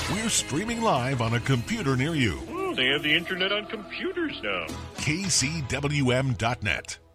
We're streaming live on a computer near you. Oh, they have the internet on computers now. KCWM.net.